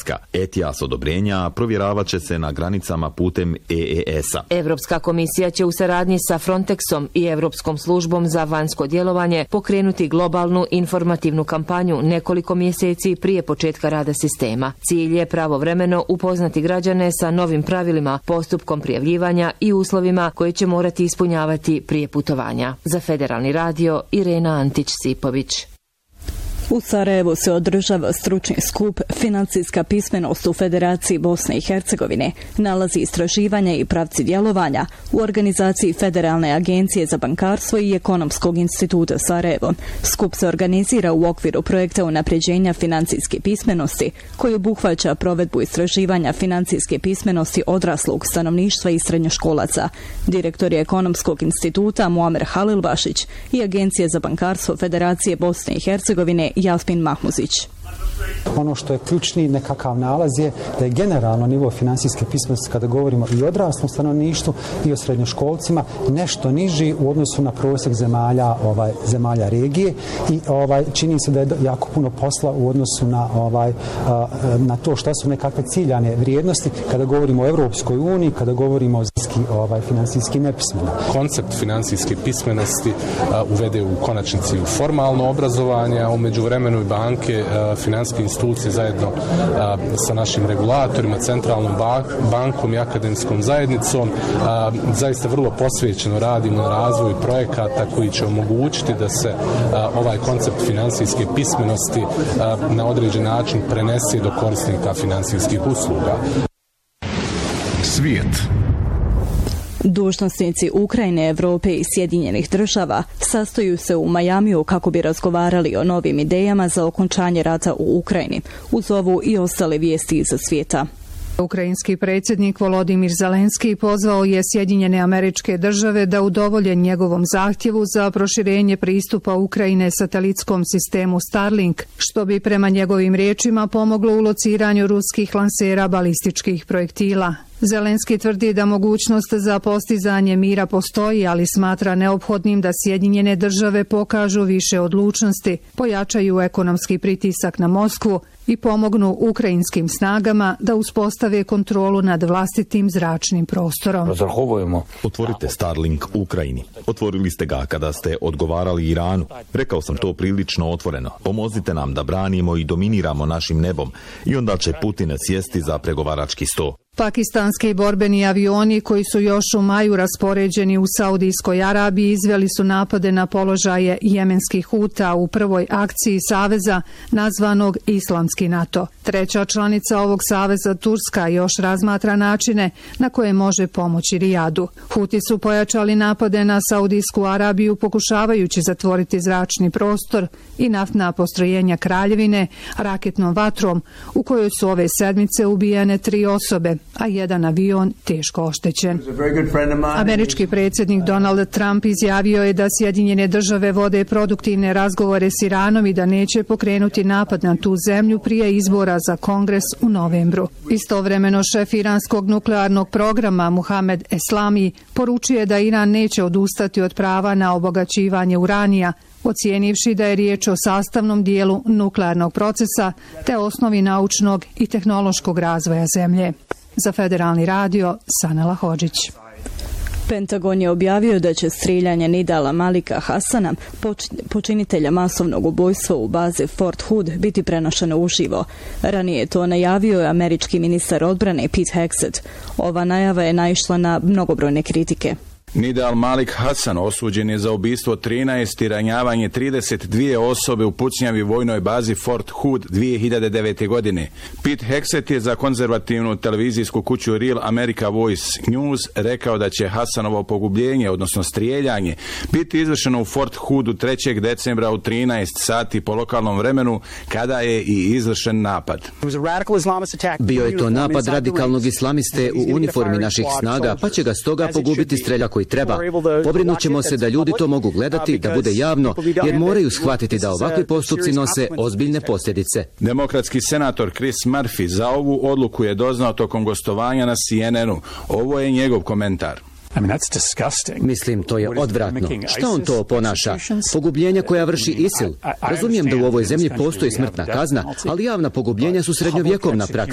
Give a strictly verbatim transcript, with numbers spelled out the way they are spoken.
Švicarska. Etijas odobrenja provjeravat će se na granicama putem E E S-a. Europska komisija će u saradnji sa Frontexom i Europskom službom za vanjsko djelovanje pokrenuti globalnu informativnu kampanju nekoliko mjeseci prije početka rada sistema. Cilj je pravovremeno upoznati građane sa novim pravilima, postupkom prijavljivanja i uslovima koje će morati ispunjavati prije putovanja. Za Federalni radio, Irena Antić-Sipović. U Sarajevu se održava stručni skup Financijska pismenost u Federaciji Bosne i Hercegovine, nalazi istraživanja i pravci djelovanja u organizaciji Federalne agencije za bankarstvo i Ekonomskog instituta Sarajevo. Skup se organizira u okviru projekta unapređenja financijske pismenosti, koji obuhvaća provedbu istraživanja financijske pismenosti odraslog stanovništva i srednjoškolaca. Direktor je Ekonomskog instituta Muamer Halilbašić i Agencije za bankarstvo Federacije Bosne i Hercegovine Jasmin Mahmuzić. Ono što je ključni nekakav nalaz je da je generalno nivo financijske pismenosti, kada govorimo i o odraslom stanovništvu i o srednjoškolcima, nešto niži u odnosu na prosjek zemalja ovaj zemalja regije i ovaj čini se da je jako puno posla u odnosu na ovaj na to šta su nekakve ciljane vrijednosti kada govorimo o Europskoj uniji, kada govorimo o ovaj financijski nepismeni. Koncept financijske pismenosti uvede u konačnici u formalno obrazovanje, a u međuvremenu i banke, financijske institucije zajedno a, sa našim regulatorima, centralnom bankom i akademskom zajednicom a, zaista vrlo posvećeno radimo na razvoju projekata koji će omogućiti da se a, ovaj koncept financijske pismenosti a, na određen način prenese do korisnika financijskih usluga. Svijet. Dužnosnici Ukrajine, Evrope i Sjedinjenih država sastaju se u Majamiju kako bi razgovarali o novim idejama za okončanje rata u Ukrajini, uz ovu i ostale vijesti iz svijeta. Ukrajinski predsjednik Volodimir Zelenski pozvao je Sjedinjene Američke Države da udovolje njegovom zahtjevu za proširenje pristupa Ukrajine satelitskom sistemu Starlink, što bi prema njegovim riječima pomoglo u lociranju ruskih lansera balističkih projektila. Zelenski tvrdi da mogućnost za postizanje mira postoji, ali smatra neophodnim da Sjedinjene Države pokažu više odlučnosti, pojačaju ekonomski pritisak na Moskvu i pomognu ukrajinskim snagama da uspostave kontrolu nad vlastitim zračnim prostorom. Otvorite Starlink Ukrajini. Otvorili ste ga kada ste odgovarali Iranu. Rekao sam to prilično otvoreno. Pomozite nam da branimo i dominiramo našim nebom i onda će Putin sjesti za pregovarački sto. Pakistanski borbeni avioni koji su još u maju raspoređeni u Saudijskoj Arabiji izveli su napade na položaje jemenskih Huta u prvoj akciji saveza nazvanog Islamski NATO. Treća članica ovog saveza, Turska, još razmatra načine na koje može pomoći Rijadu. Huti su pojačali napade na Saudijsku Arabiju pokušavajući zatvoriti zračni prostor i naftna postrojenja Kraljevine raketnom vatrom u kojoj su ove sedmice ubijene tri osobe, a jedan avion teško oštećen. Američki predsjednik Donald Trump izjavio je da Sjedinjene Države vode produktivne razgovore s Iranom i da neće pokrenuti napad na tu zemlju prije izbora za Kongres u novembru. Istovremeno šef iranskog nuklearnog programa Muhamed Eslami poručuje da Iran neće odustati od prava na obogaćivanje uranija, ocijenivši da je riječ o sastavnom dijelu nuklearnog procesa te osnovi naučnog i tehnološkog razvoja zemlje. Za Federalni radio, Sanela Hodžić. Pentagon je objavio da će strijeljanje Nidala Malika Hasana, počinitelja masovnog ubojstva u bazi Fort Hood, biti prenošeno uživo. Ranije to najavio je američki ministar odbrane Pete Hegseth. Ova najava je naišla na mnogobrojne kritike. Nidal Malik Hasan osuđen je za ubistvo trinaest i ranjavanje trideset dvije osobe u pucnjavi vojnoj bazi Fort Hood dvije hiljade devete. godine. Pete Hegseth je za konzervativnu televizijsku kuću Real America Voice News rekao da će Hasanovo pogubljenje, odnosno strijeljanje, biti izvršeno u Fort Hoodu trećeg decembra u trinaest sati po lokalnom vremenu, kada je i izvršen napad. Bio je to napad radikalnog islamiste u uniformi naših snaga, pa će ga stoga pogubiti strelja koji treba. Pobrinut ćemo se da ljudi to mogu gledati, da bude javno, jer moraju shvatiti da ovakvi postupci nose ozbiljne posljedice. Demokratski senator Chris Murphy za ovu odluku je doznao tokom gostovanja na C N N-u. Ovo je njegov komentar. Mislim, to je odvratno. Šta on to ponaša? Pogubljenja koja vrši ISIL. Razumijem da u ovoj zemlji postoji smrtna kazna, ali javna pogubljenja su srednjovjekovna praksa.